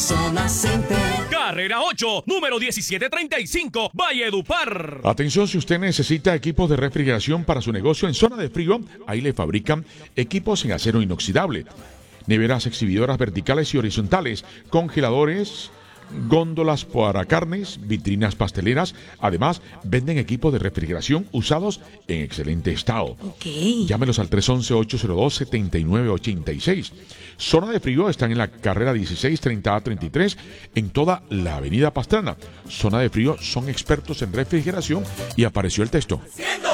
Zona Center. Carrera 8, número 1735, Valledupar. Atención, si usted necesita equipos de refrigeración para su negocio en zona de frío, ahí le fabrican equipos en acero inoxidable, neveras exhibidoras verticales y horizontales, congeladores, góndolas para carnes, vitrinas pasteleras. Además, venden equipos de refrigeración usados en excelente estado. Llámelos al 311-802-7986. Zona de frío están en la carrera 16 30A33 en toda la avenida Pastrana. Zona de frío son expertos en refrigeración y apareció el texto.